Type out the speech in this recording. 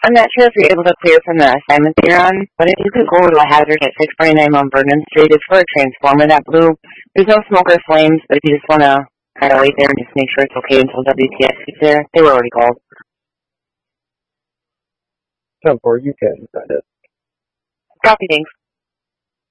I'm not sure if you're able to clear from the assignment that you're on, but if you could go to a hazard at 649 Mount Vernon Street, it's for a transformer that blew. There's no smoke or flames, but if you just want to kind of wait there and just make sure it's okay until WTS gets there, they were already called. 10-4, you can send it. Copy, thanks.